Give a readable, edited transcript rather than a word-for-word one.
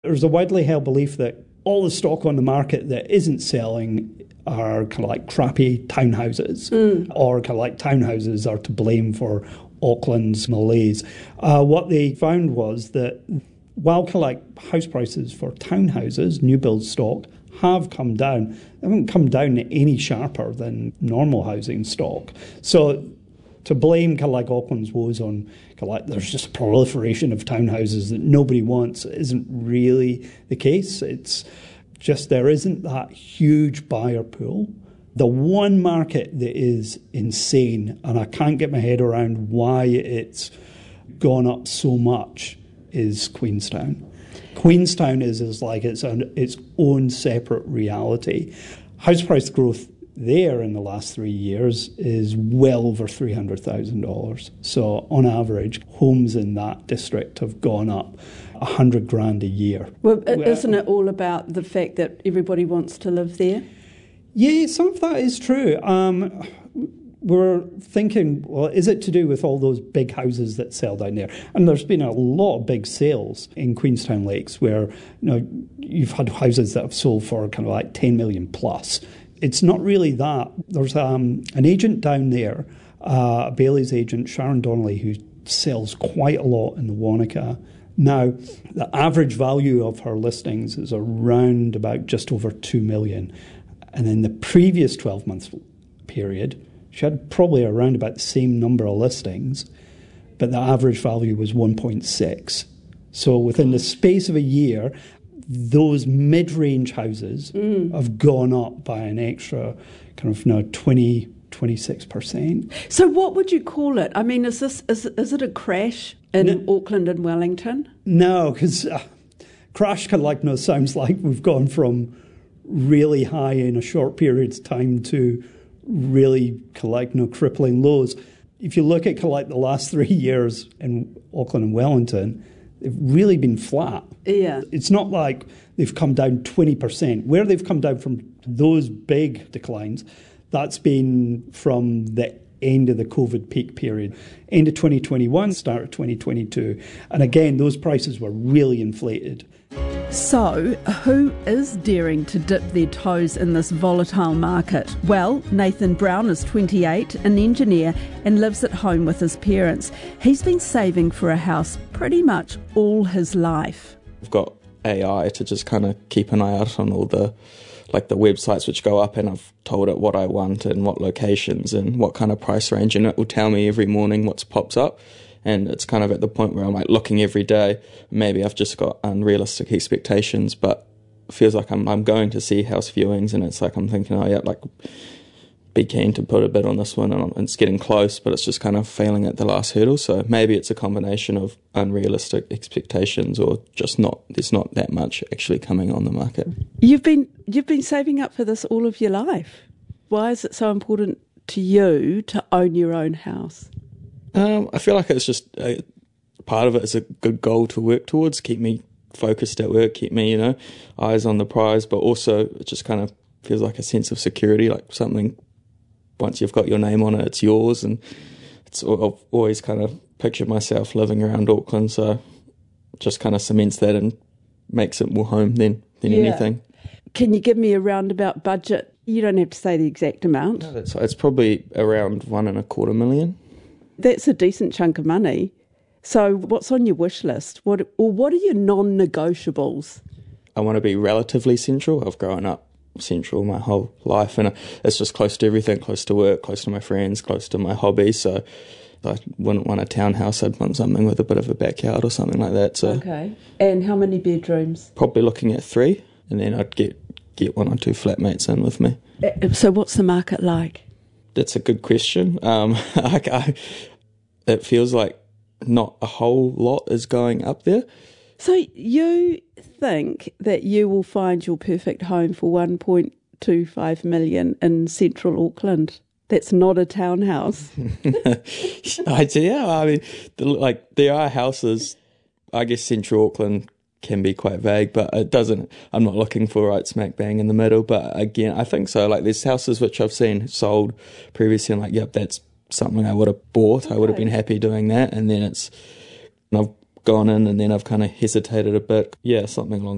There's a widely held belief that all the stock on the market that isn't selling are kind of like crappy townhouses, or kind of like townhouses are to blame for Auckland's malaise. What they found was that while kind of like house prices for townhouses, new build stock, have come down, they haven't come down any sharper than normal housing stock. So to blame kind of like Auckland's woes on kind of like there's just a proliferation of townhouses that nobody wants isn't really the case. It's just there isn't that huge buyer pool. The one market that is insane, and I can't get my head around why it's gone up so much, is Queenstown. Queenstown is like its own separate reality. House price growth there in the last 3 years is well over $300,000. So on average, homes in that district have gone up $100,000 a year. Well, isn't it all about the fact that everybody wants to live there? Yeah, some of that is true. We're thinking, well, is it to do with all those big houses that sell down there? And there's been a lot of big sales in Queenstown Lakes where you've had houses that have sold for kind of like 10 million plus. It's not really that. There's an agent down there, a Bailey's agent, Sharon Donnelly, who sells quite a lot in the Wanaka. Now, the average value of her listings is around about just over 2 million. And in the previous 12-month period, she had probably around about the same number of listings, but the average value was 1.6. So within the space of a year, those mid-range houses have gone up by an extra kind of 26%. So what would you call it? I mean, is it a crash in Auckland and Wellington? No, because crash kind of like sounds like we've gone from really high in a short period of time to really crippling lows. If you look at kind of like the last 3 years in Auckland and Wellington, they've really been flat. Yeah. It's not like they've come down 20%. Where they've come down from those big declines, that's been from the end of the COVID peak period. End of 2021, start of 2022. And again, those prices were really inflated. So, who is daring to dip their toes in this volatile market? Well, Nathan Brown is 28, an engineer, and lives at home with his parents. He's been saving for a house pretty much all his life. I've got AI to just kind of keep an eye out on all the websites which go up, and I've told it what I want and what locations and what kind of price range, and it will tell me every morning what pops up. And it's kind of at the point where I'm like looking every day. Maybe I've just got unrealistic expectations, but it feels like I'm going to see house viewings, and it's like I'm thinking, be keen to put a bid on this one, and it's getting close, but it's just kind of failing at the last hurdle. So maybe it's a combination of unrealistic expectations, or just there's not that much actually coming on the market. You've been saving up for this all of your life. Why is it so important to you to own your own house? I feel like it's just part of it is a good goal to work towards, keep me focused at work, keep me, eyes on the prize, but also it just kind of feels like a sense of security, like something, once you've got your name on it, it's yours. And I've always kind of pictured myself living around Auckland, so it just kind of cements that and makes it more home than anything. Can you give me a roundabout budget? You don't have to say the exact amount. No, it's probably around $1.25 million. That's a decent chunk of money. So what's on your wish list? What are your non-negotiables? I want to be relatively central. I've grown up central my whole life, and it's just close to everything, close to work, close to my friends, close to my hobbies. So I wouldn't want a townhouse. I'd want something with a bit of a backyard or something like that. So okay. And how many bedrooms? Probably looking at 3, and then I'd get 1 or 2 flatmates in with me. So what's the market like? That's a good question. It feels like not a whole lot is going up there. So you think that you will find your perfect home for $1.25 million in central Auckland? That's not a townhouse. Yeah, I mean, there are houses. I guess central Auckland can be quite vague, but it doesn't. I'm not looking for right smack bang in the middle. But again, I think so. Like there's houses which I've seen sold previously, and yep, that's something I would have bought. Okay. I would have been happy doing that, and then I've gone in, and then I've kind of hesitated a bit. Yeah, something along